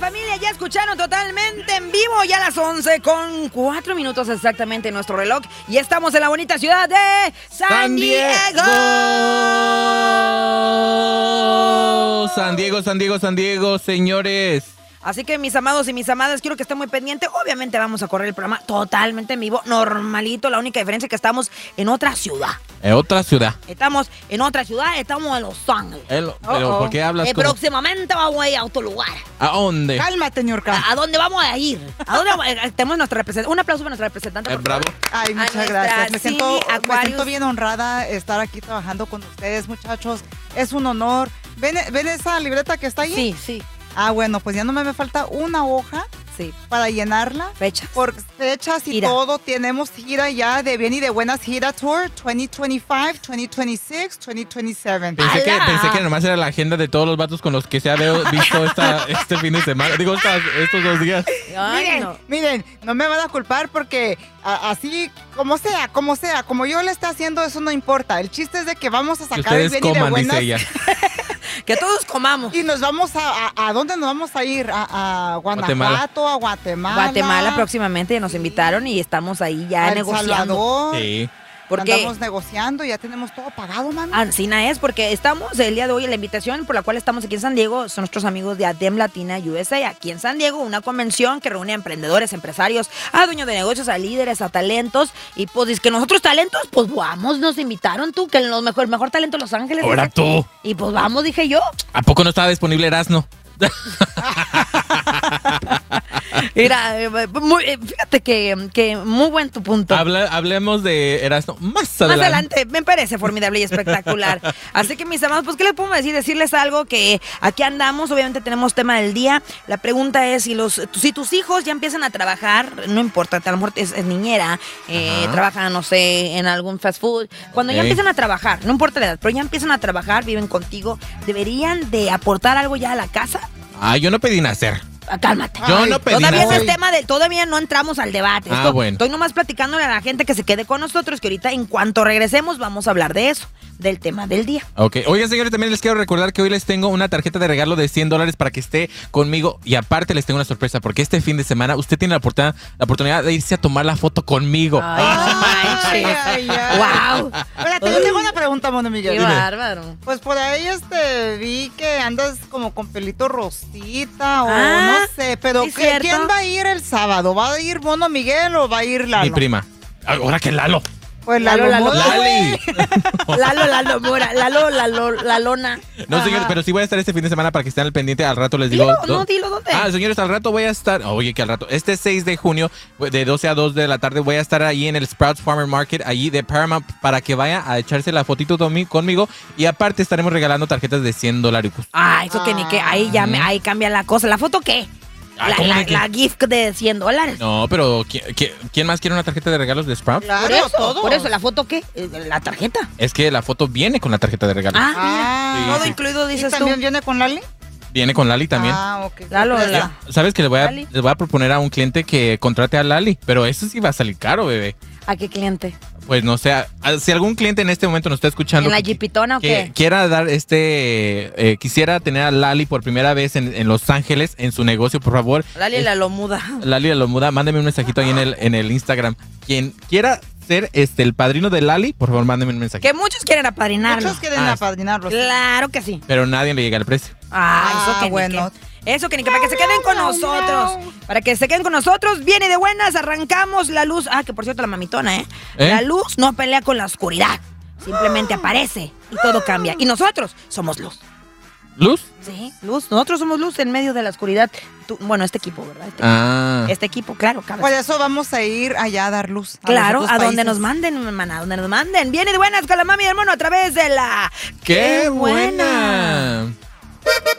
familia, ya escucharon totalmente en vivo, ya a las 11:04 exactamente en nuestro reloj. Y estamos en la bonita ciudad de San Diego. San Diego, señores. Así que mis amados y mis amadas, quiero que estén muy pendientes. Obviamente vamos a correr el programa totalmente en vivo, normalito. La única diferencia es que estamos en otra ciudad. En otra ciudad. Estamos en otra ciudad, estamos en Los Ángeles. Pero ¿por qué hablas como...? Próximamente vamos a ir a otro lugar. ¿A dónde? Cálmate, Ñorca. ¿A dónde vamos a ir? ¿A dónde vamos a ir? Tenemos nuestra representante. Un aplauso para nuestra representante. Bravo. Ay, muchas nuestra gracias. Me siento Aquarius. bien honrada estar aquí trabajando con ustedes, muchachos. Es un honor. ¿Ven esa libreta que está ahí? Sí, sí. Ah, bueno, pues ya no me falta una hoja Sí. para llenarla. Fechas. Por fechas y Gira. todo. Tenemos gira ya de bien y de buenas. Gira Tour 2025, 2026, 2027. Pensé ¡Hala! que nomás era la agenda de todos los vatos con los que se ha visto este fin de semana. Digo, estos 2 días. Ay, Miren, no me van a culpar porque así, como sea, como yo le esté haciendo, eso no importa. El chiste es de que vamos a Que sacar el ustedes bien y de coman, buenas. dice ella. Que todos comamos. Y nos vamos ¿a dónde nos vamos a ir? A Guanajuato, a Guatemala. Guatemala próximamente ya nos invitaron y estamos ahí ya a El negociando. Salvador. Sí. Porque Andamos negociando, ya tenemos todo pagado, mami. Ancina es porque estamos el día de hoy, la invitación por la cual estamos aquí en San Diego son nuestros amigos de ADEM Latina USA, aquí en San Diego, una convención que reúne a emprendedores, empresarios, a dueños de negocios, a líderes, a talentos, y pues es que nosotros talentos, pues vamos, nos invitaron tú, que el mejor talento de Los Ángeles. Ahora dije. tú. Y pues vamos, dije yo. ¿A poco no estaba disponible Erasmo? Mira, fíjate que muy buen tu punto. Hablemos de Erasmo más adelante. Más adelante, me parece formidable y espectacular. Así que mis amados, pues ¿qué les podemos decir? Decirles algo que aquí andamos, obviamente tenemos tema del día. La pregunta es si tus hijos ya empiezan a trabajar, no importa, a lo mejor es niñera, trabajan, no sé, en algún fast food. Cuando ya empiezan a trabajar, no importa la edad, pero ya empiezan a trabajar, viven contigo, ¿deberían de aportar algo ya a la casa? Yo no pedí nacer. Cálmate. Yo no pedí Todavía no nacer. es tema todavía no entramos al debate. Bueno. Estoy nomás platicándole a la gente que se quede con nosotros, que ahorita en cuanto regresemos vamos a hablar de eso, del tema del día. Ok. Oigan, señores, también les quiero recordar que hoy les tengo una tarjeta de regalo de $100 para que esté conmigo. Y aparte les tengo una sorpresa, porque este fin de semana usted tiene la oportunidad de irse a tomar la foto conmigo. Ay, ¡Wow! Espérate, yo tengo una pregunta, Mono Miguel. ¡Qué bárbaro! Pues por ahí vi que andas como con pelito rosita o no sé, pero ¿sí cierto? ¿quién va a ir el sábado? ¿Va a ir Mono Miguel o va a ir Lalo? Mi prima. Ahora que Lalo. Pues Lalo, Lalo. Lali. La lona. No, señores, pero sí voy a estar este fin de semana para que estén al pendiente. Al rato les digo. Dilo dónde. Señores, al rato voy a estar. Oye, que al rato. Este 6 de junio, de 12 a 2 de la tarde, voy a estar ahí en el Sprouts Farmer Market, allí de Paramount, para que vaya a echarse la fotito conmigo. Y aparte estaremos regalando tarjetas de $100. Eso que ni que. Ahí cambia la cosa. ¿La foto qué? La gift de $100. No, pero ¿quién más quiere una tarjeta de regalos de Sprouts? Claro, Por eso, ¿la foto qué? La tarjeta. Es que la foto viene con la tarjeta de regalos. Mira. Sí, Todo sí. incluido, ¿Y dices tú. también viene con Lali? Viene con Lali también. Ok. Lalo, ¿Sabes que les Lali. voy a proponer a un cliente que contrate a Lali? Pero eso sí va a salir caro, bebé. ¿A qué cliente? Pues no sé, si algún cliente en este momento nos está escuchando ¿En la Jeepitona o qué? quiera dar quisiera tener a Lali por primera vez en Los Ángeles en su negocio, por favor. Lali la lomuda. Lali la lomuda, mándeme un mensajito ahí en el Instagram. Quien quiera ser el padrino de Lali, por favor, mándeme un mensaje. Que muchos quieren apadrinarlo. Muchos quieren apadrinarlo. Claro que sí. Pero nadie le llega al precio. Eso que bueno. Eso que ni que para que se queden con nosotros. Para que se queden con nosotros, viene de buenas, arrancamos la luz. Que por cierto, la mamitona, La luz no pelea con la oscuridad. Simplemente aparece y todo cambia. Y nosotros somos luz. ¿Luz? Sí, luz. Nosotros somos luz en medio de la oscuridad. Bueno, este equipo, ¿verdad? Este equipo, claro, cabe. Por eso vamos a ir allá a dar luz. Claro, a donde nos manden, hermana, a donde nos manden. Viene de buenas con la mami y el mono a través de la... ¡Qué buena!